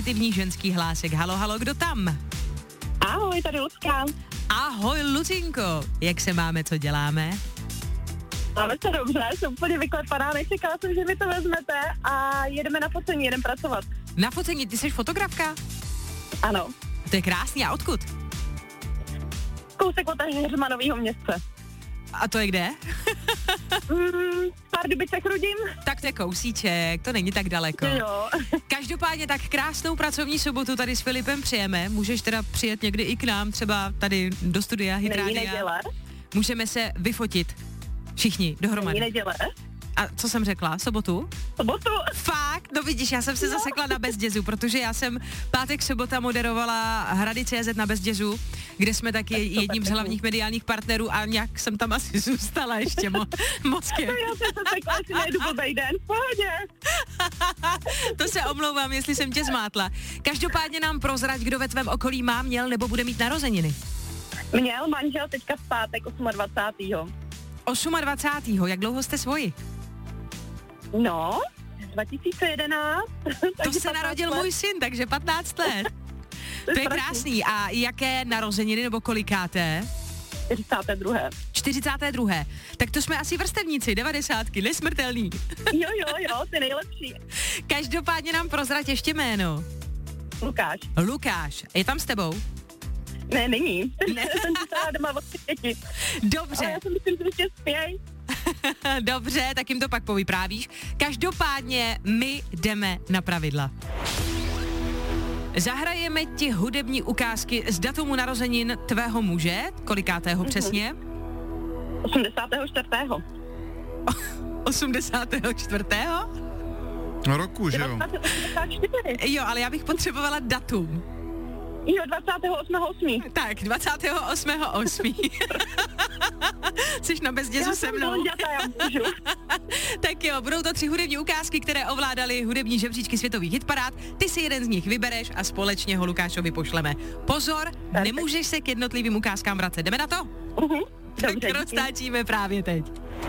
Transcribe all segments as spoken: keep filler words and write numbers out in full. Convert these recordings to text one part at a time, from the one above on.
pozitivní ženský hlásek. Halo, halo, kdo tam? Ahoj, tady Lucka. Ahoj, Lucinko. Jak se máme, co děláme? Máme se dobře, jsem úplně vyklepaná, nečekala jsem, že vy to vezmete a jedeme na focení, jedeme pracovat. Na focení, ty jsi fotografka? Ano. To je krásný, a odkud? Kousek od Heřmanovýho městce. A to je kde? mm, Pardubicech Rudím. Tak to je kousíček, to není tak daleko. Jo. Každopádně tak krásnou pracovní sobotu tady s Filipem přijeme. Můžeš teda přijet někdy i k nám, třeba tady do studia Hitrádia. Není neděle. Můžeme se vyfotit. Všichni dohromady. Není neděle. A co jsem řekla? Sobotu? Sobotu. Fakt? No vidíš, já jsem se zasekla na Bezdězu, protože já jsem pátek, sobota moderovala Hrady tečka cé zet na Bezdězu, kde jsme taky jedním z hlavních mediálních partnerů a nějak jsem tam asi zůstala ještě mo- mozkem. No já jsem se zasekla, že nejdu blbej den, v pohodě. To se omlouvám, jestli jsem tě zmátla. Každopádně nám prozrať, kdo ve tvém okolí má, měl nebo bude mít narozeniny. Měl manžel teďka v pátek dvacátého osmého dvacátého osmého Jak dlouho jste svoji? No, dva tisíce jedenáct To se narodil let. Můj syn, takže patnáct let. To je krásný. A jaké narozeniny nebo kolikáté? čtyřicáté druhé čtyřicáté druhé Tak to jsme asi vrstevníci, devadesátky, nesmrtelný. Jo, jo, jo, ty nejlepší. Každopádně nám prozrať ještě jméno. Lukáš. Lukáš. Je tam s tebou? Ne, není. Ne. Jsem zůstala doma od děti. Dobře. Ale já jsem myslím, že ještě spěj. Dobře, tak jim to pak povyprávíš. Každopádně my jdeme na pravidla. Zahrajeme ti hudební ukázky z datumu narozenin tvého muže, kolikátého mm-hmm. přesně? osmdesátého čtvrtého osmdesátého čtvrtého Roku, že jo? osmdesát čtyři Jo, ale já bych potřebovala datum. Jo, dvacátého osmého osmého Tak, dvacátého osmého osmého Jsi na Bezdězu se mnou. Já můžu. Tak jo, budou to tři hudební ukázky, které ovládaly hudební žebříčky světových hitparád. Ty si jeden z nich vybereš a společně ho Lukášovi pošleme. Pozor, tak. Nemůžeš se k jednotlivým ukázkám vracet. Jdeme na to? Uh-huh. Tak Dobře, roztáčíme právě teď.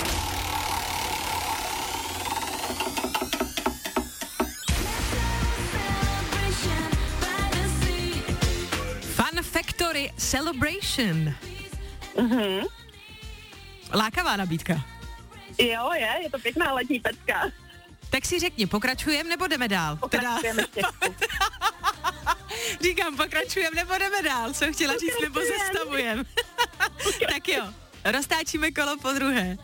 Fun Factory Celebration. Uh-huh. Lákavá nabídka. Jo, je, je to pěkná letní pecka. Tak si řekni, pokračujeme nebo jdeme dál? Pokračujeme teda... Říkám, pokračujeme nebo jdeme dál? Co chtěla říct, nebo zastavujeme? Tak jo, roztáčíme kolo po druhé.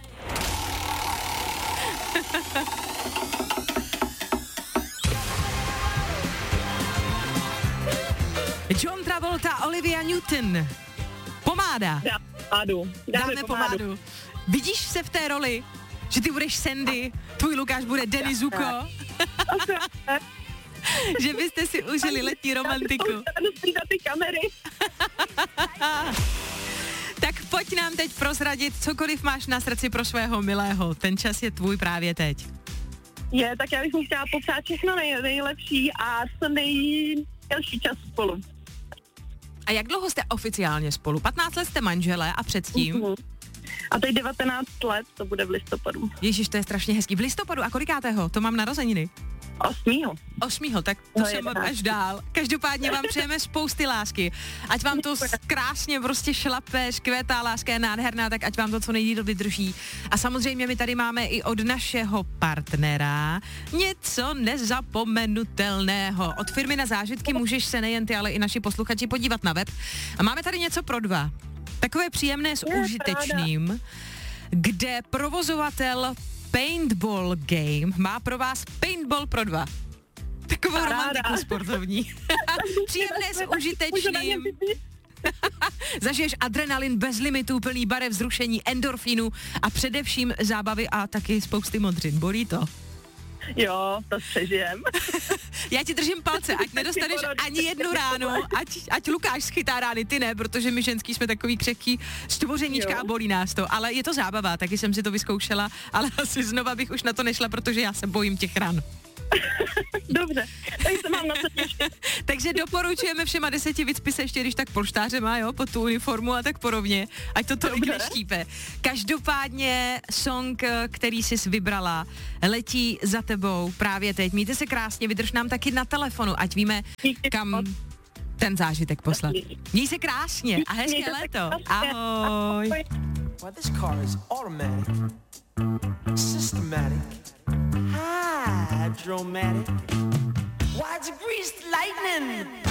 John Travolta, Olivia Newton. Pomáda. Dá, pomádu. Dáme, Dáme pomádu. pomádu. Vidíš se v té roli, že ty budeš Sandy, tvůj Lukáš bude Danny Zuko? Že byste si užili letní romantiku. Já ty kamery. Tak pojď nám teď prozradit, cokoliv máš na srdci pro svého milého. Ten čas je tvůj právě teď. Je, tak já bych mu chtěla popřát všechno nej, nejlepší a co nejdelší čas spolu. A jak dlouho jste oficiálně spolu? patnáct let jste manželé a předtím? Uh-huh. A teď devatenáct let, to bude v listopadu. Ježiš, to je strašně hezký. V listopadu a kolikátého? To mám narozeniny. Osmýho. Osmýho, tak to se mám až dál. Každopádně vám přejeme spousty lásky. Ať vám to krásně prostě šlape, škvétá, láska je nádherná, tak ať vám to co nejdýl vydrží. A samozřejmě my tady máme i od našeho partnera něco nezapomenutelného. Od firmy Na zážitky můžeš se nejen ty, ale i naši posluchači podívat na web. A máme tady něco pro dva. Takové příjemné s užitečným, kde provozovatel Paintball Game má pro vás paintball pro dva. Takovou romantiku sportovní. Příjemné s užitečným. Zažiješ adrenalin bez limitů, plný barev, vzrušení, endorfínu a především zábavy a taky spousty modřin. Bolí to? Jo, to přežijem. Já ti držím palce, ať nedostaneš ani jednu ránu, ať, ať Lukáš schytá rány, ty ne, protože my ženský jsme takový křehký stvořeníčka a bolí nás to, ale je to zábava, taky jsem si to vyzkoušela, ale asi znova bych už na to nešla, protože já se bojím těch ran. Dobře, tak se mám na to těšit. Tak Takže doporučujeme všema deseti vycpi se ještě, když tak polštářema, jo, pod tu uniformu a tak podobně, ať to tolik neštípe. Každopádně song, který jsi vybrala, letí za tebou právě teď. Mějte se krásně, vydrž nám taky na telefonu, ať víme, kam ten zážitek poslat. Měj se krásně a hezké léto. Ahoj. Well, this car is automatic, systematic, hydromatic. Why it's greased lightning?